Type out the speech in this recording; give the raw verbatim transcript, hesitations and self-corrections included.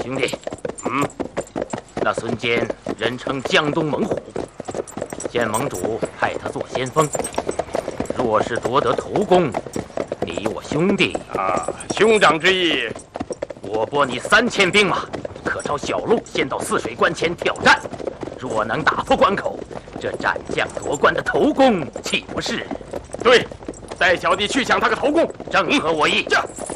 兄弟，嗯，那孙坚人称江东猛虎，现盟主派他做先锋。若是夺得头功，你我兄弟啊，兄长之意， 我拨你三千兵马，可朝小路先到泗水关前挑战。若能打破关口，这斩将夺关的头功岂不是？ 对，带小弟去抢他个头功， 正合我意。 驾！